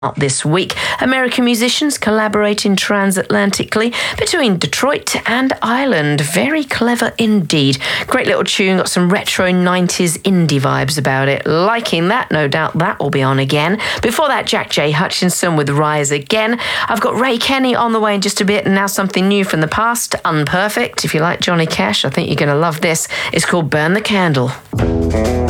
This week, American musicians collaborating transatlantically between Detroit and Ireland. Very clever indeed. Great little tune, got some retro 90s indie vibes about it. Liking that, no doubt that will be on again. Before that, Jack J. Hutchinson with Rise Again. I've got Ray Kenny on the way in just a bit, and now something new from the past, Unperfect. If you like Johnny Cash, I think you're going to love this. It's called Burn the Candle.